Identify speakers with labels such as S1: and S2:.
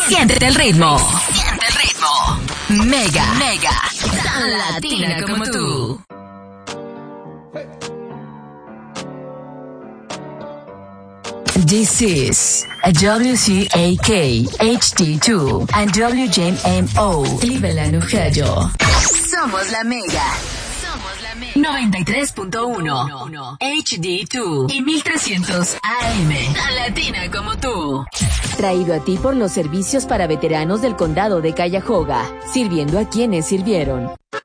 S1: Siente el ritmo. Siente el ritmo. Mega. Tan latina como tú. This is a WCAK HD2 and WJMO Cleveland, Ohio. Somos la Mega. 93.1 HD2 y 1300 AM. Tan latina como tú.
S2: Traído a ti por los servicios para veteranos del condado de Cuyahoga, sirviendo a quienes sirvieron.